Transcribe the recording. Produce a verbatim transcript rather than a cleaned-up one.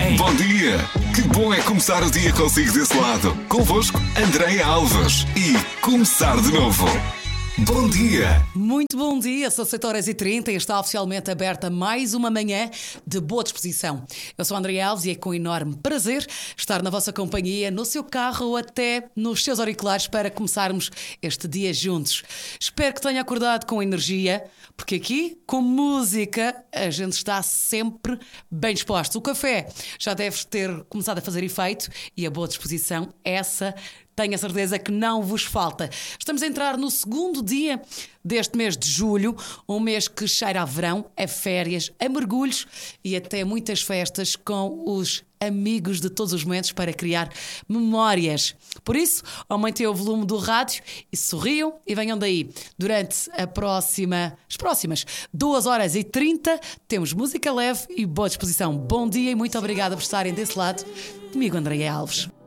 Bom dia! Que bom é começar o dia consigo desse lado. Convosco, Andréia Alves. E começar de novo. Bom dia! Muito bom dia, são sete horas e trinta e está oficialmente aberta mais uma manhã de boa disposição. Eu sou a Andréia Alves e é com enorme prazer estar na vossa companhia, no seu carro ou até nos seus auriculares para começarmos este dia juntos. Espero que tenha acordado com energia, porque aqui, com música, a gente está sempre bem disposto. O café já deve ter começado a fazer efeito e a boa disposição, essa tenho a certeza que não vos falta. Estamos a entrar no segundo dia deste mês de julho, um mês que cheira a verão, a férias, a mergulhos e até muitas festas com os amigos de todos os momentos para criar memórias. Por isso, aumentem o volume do rádio e sorriam e venham daí. Durante a próxima, as próximas duas horas e trinta temos música leve e boa disposição. Bom dia e muito obrigada por estarem desse lado. Comigo, Andréia Alves.